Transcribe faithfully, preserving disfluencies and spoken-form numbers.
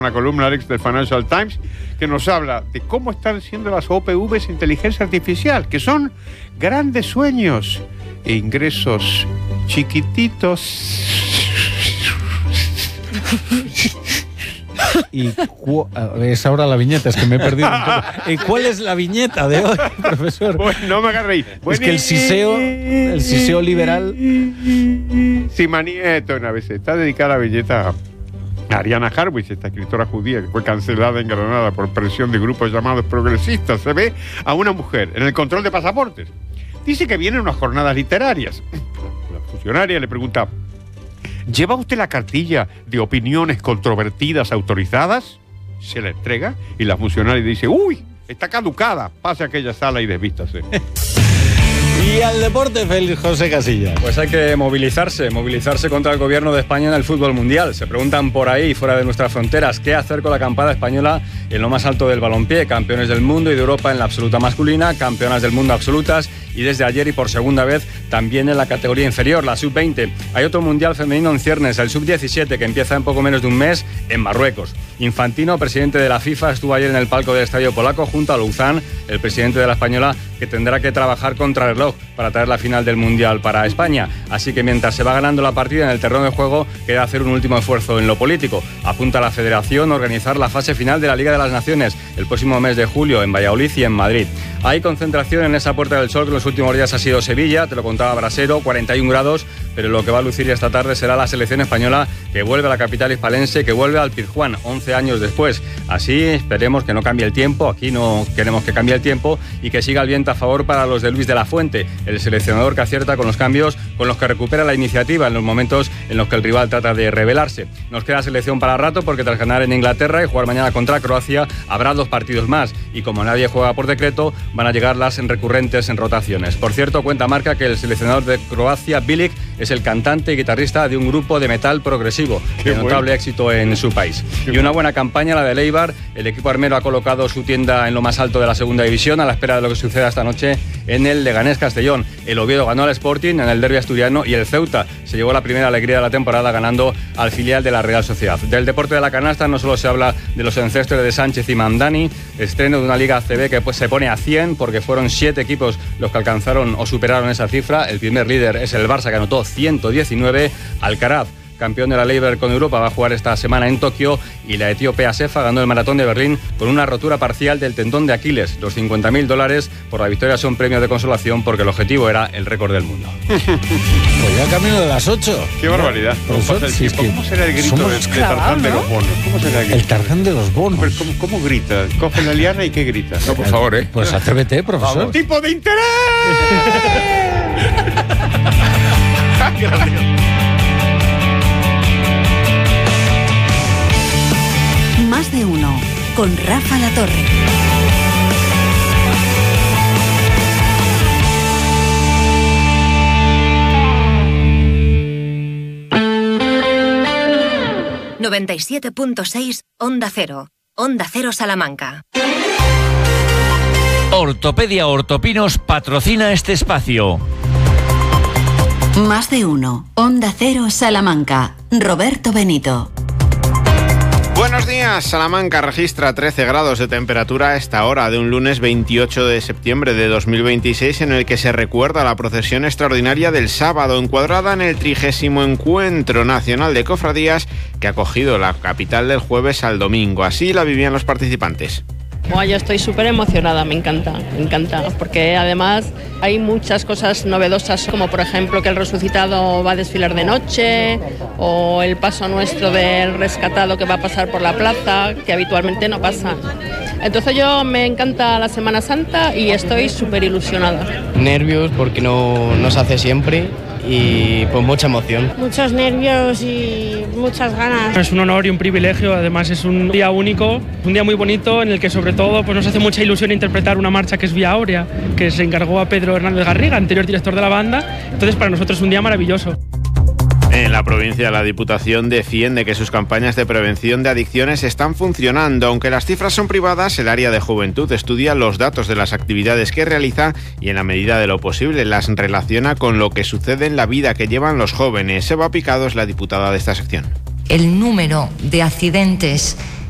Una columna, Alex, del Financial Times, que nos habla de cómo están siendo las O P Vs inteligencia artificial, que son grandes sueños e ingresos chiquititos. Y cu- es ahora la viñeta, es que me he perdido un poco. ¿Y cuál es la viñeta de hoy, profesor? Bueno, no me hagas reír. Es que el siseo, el siseo liberal. Simanieto, una vez está dedicada a la viñeta a Ariana Harwitz, esta escritora judía que fue cancelada en Granada por presión de grupos llamados progresistas. Se ve a una mujer en el control de pasaportes. Dice que vienen unas jornadas literarias. La funcionaria le pregunta: ¿lleva usted la cartilla de opiniones controvertidas autorizadas? Se la entrega y la funcionaria dice: ¡uy! Está caducada. Pase a aquella sala y desvístase. Y al deporte, Félix José Casillas. Pues hay que movilizarse, movilizarse contra el gobierno de España en el fútbol mundial. Se preguntan por ahí, fuera de nuestras fronteras, qué hacer con la acampada española en lo más alto del balompié. Campeones del mundo y de Europa en la absoluta masculina, campeonas del mundo absolutas y desde ayer y por segunda vez también en la categoría inferior, la sub veinte. Hay otro mundial femenino en ciernes, el sub diecisiete, que empieza en poco menos de un mes en Marruecos. Infantino, presidente de la FIFA, estuvo ayer en el palco del Estadio Polaco junto a Luzán, el presidente de la española, que tendrá que trabajar contra el reloj para traer la final del Mundial para España. Así que mientras se va ganando la partida en el terreno de juego, queda hacer un último esfuerzo en lo político. Apunta a la Federación a organizar la fase final de la Liga de las Naciones el próximo mes de julio en Valladolid y en Madrid. Hay concentración en esa Puerta del Sol, que en los últimos días ha sido Sevilla, te lo contaba Brasero, cuarenta y un grados, pero lo que va a lucir esta tarde será la selección española, que vuelve a la capital hispalense, que vuelve al Pizjuán once años después. Así esperemos que no cambie el tiempo, aquí no queremos que cambie el tiempo, y que siga el viento a favor para los de Luis de la Fuente, el seleccionador que acierta con los cambios con los que recupera la iniciativa en los momentos en los que el rival trata de rebelarse. Nos queda selección para rato, porque tras ganar en Inglaterra y jugar mañana contra Croacia habrá dos partidos más, y como nadie juega por decreto, van a llegar las recurrentes en rotaciones. Por cierto, cuenta marca que el seleccionador de Croacia, Bilic, es el cantante y guitarrista de un grupo de metal progresivo de notable éxito en su país. Y una buena campaña la de Eibar. El equipo armero ha colocado su tienda en lo más alto de la segunda división a la espera de lo que suceda esta noche en el Leganés Castellón. El Oviedo ganó al Sporting en el derbi asturiano y el Ceuta se llevó la primera alegría de la temporada ganando al filial de la Real Sociedad. Del deporte de la canasta no solo se habla de los encestos de Sánchez y Mamdani, estreno de una Liga A C B que pues se pone a cien porque fueron siete equipos los que alcanzaron o superaron esa cifra. El primer líder es el Barça, que anotó ciento diecinueve. Alcaraz, campeón de la Leiber con Europa, va a jugar esta semana en Tokio, y la etíope Asefa ganó el maratón de Berlín con una rotura parcial del tendón de Aquiles. Los cincuenta mil dólares por la victoria son premios de consolación, porque el objetivo era el récord del mundo. Pues ya camino de las ocho. ¡Qué barbaridad! ¿Cómo, pasa el Sí, es que ¿Cómo será el grito de, de Tarzán de los bonos? ¿Cómo será el grito? El Tarzán de los bonos. Pero ¿cómo, ¿Cómo grita? Coge la liana y ¿qué grita? No, por favor, ¿eh? Pues atrévete, profesor. Vamos. ¡Tipo de interés! Gracias. Más de uno, con Rafa La Torre. noventa y siete punto seis Onda Cero. Onda Cero Salamanca. Ortopedia Ortopinos patrocina este espacio. Más de uno, Onda Cero Salamanca. Roberto Benito. Buenos días. Salamanca registra trece grados de temperatura a esta hora de un lunes veintiocho de septiembre de dos mil veintiséis, en el que se recuerda la procesión extraordinaria del sábado, encuadrada en el trigésimo Encuentro Nacional de Cofradías, que ha acogido la capital del jueves al domingo. Así la vivían los participantes. Bueno, yo estoy súper emocionada, me encanta, me encanta, porque además hay muchas cosas novedosas, como por ejemplo que el resucitado va a desfilar de noche, o el paso nuestro del rescatado que va a pasar por la plaza, que habitualmente no pasa. Entonces yo me encanta la Semana Santa y estoy súper ilusionada. Nervios porque no, no se hace siempre, y pues mucha emoción. Muchos nervios y muchas ganas. Es un honor y un privilegio, además es un día único, un día muy bonito en el que sobre todo pues, nos hace mucha ilusión interpretar una marcha que es Vía Áurea, que se encargó a Pedro Hernández Garriga, anterior director de la banda. Entonces para nosotros es un día maravilloso. En la provincia, la Diputación defiende que sus campañas de prevención de adicciones están funcionando. Aunque las cifras son privadas, el área de juventud estudia los datos de las actividades que realiza y, en la medida de lo posible, las relaciona con lo que sucede en la vida que llevan los jóvenes. Eva Picado es la diputada de esta sección. El número de accidentes